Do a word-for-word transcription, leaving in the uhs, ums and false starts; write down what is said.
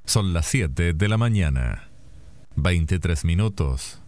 Son las siete de la mañana, veintitrés minutos.